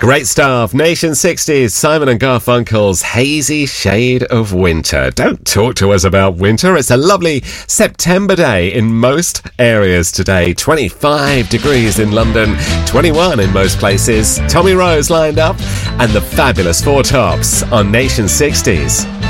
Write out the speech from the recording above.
Great stuff. Nation 60s, Simon and Garfunkel's Hazy Shade of Winter. Don't talk to us about winter. It's a lovely September day in most areas today. 25 degrees in London, 21 in most places. Tommy Rose lined up and the fabulous Four Tops on Nation 60s.